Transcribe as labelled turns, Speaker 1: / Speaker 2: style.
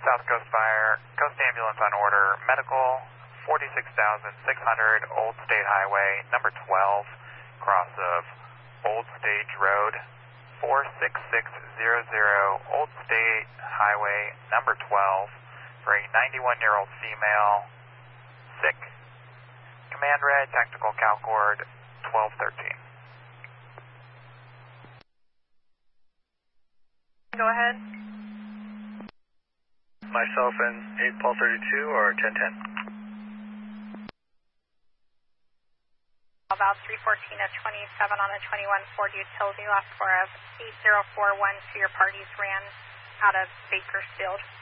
Speaker 1: South Coast Fire, Coast Ambulance on order, medical, 46,600 Old State Highway, number 12, cross of Old Stage Road, 46600 Old State Highway, number 12, for a 91-year-old female, sick. Command red, tactical CalCord, 1213.
Speaker 2: Go ahead.
Speaker 3: Myself and 8 Paul 32 or 1010?
Speaker 2: About 314 at 27 on a 21 Ford utility, last 4 of 8041 to your parties ran out of Bakersfield.